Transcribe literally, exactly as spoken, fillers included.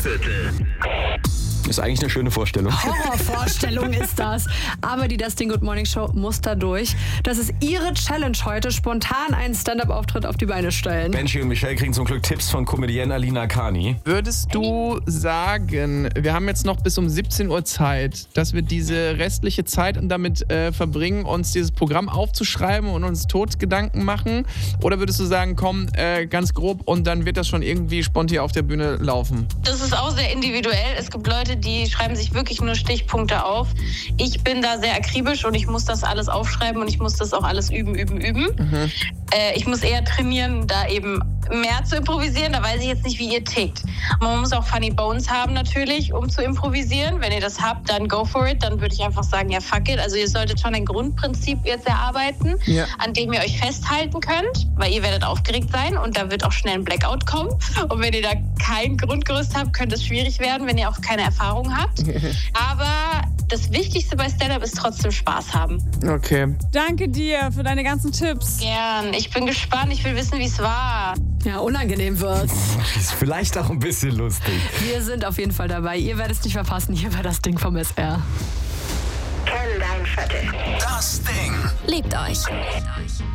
Viertel. Ist eigentlich eine schöne Vorstellung. Horrorvorstellung ist das. Aber die Das Ding Good Morning Show muss da durch. Das ist ihre Challenge heute, spontan einen Stand-Up-Auftritt auf die Beine stellen. Benji und Michelle kriegen zum Glück Tipps von Comedienne Alina Kani. Würdest du sagen, wir haben jetzt noch bis um siebzehn Uhr Zeit, dass wir diese restliche Zeit damit äh, verbringen, uns dieses Programm aufzuschreiben und uns Todgedanken machen? Oder würdest du sagen, komm, äh, ganz grob und dann wird das schon irgendwie spontan auf der Bühne laufen? Das ist auch sehr individuell. Es gibt Leute, die schreiben sich wirklich nur Stichpunkte auf. Ich bin da sehr akribisch und ich muss das alles aufschreiben und ich muss das auch alles üben, üben, üben. Mhm. Äh, ich muss eher trainieren, da eben mehr zu improvisieren. Da weiß ich jetzt nicht, wie ihr tickt. Man muss auch Funny Bones haben natürlich, um zu improvisieren. Wenn ihr das habt, dann go for it. Dann würde ich einfach sagen, ja, fuck it. Also ihr solltet schon ein Grundprinzip jetzt erarbeiten, ja, an dem ihr euch festhalten könnt, weil ihr werdet aufgeregt sein und da wird auch schnell ein Blackout kommen. Und wenn ihr da kein Grundgerüst habt, könnte es schwierig werden, wenn ihr auch keine Erfahrung habt. Aber das Wichtigste bei Stand-Up ist trotzdem Spaß haben. Okay. Danke dir für deine ganzen Tipps. Gern. Ich bin gespannt. Ich will wissen, wie es war. Ja, unangenehm wird's. Ist vielleicht auch ein bisschen lustig. Wir sind auf jeden Fall dabei. Ihr werdet es nicht verpassen. Hier war Das Ding vom S R. Kenn dein Viertel. Das Ding. Liebt euch.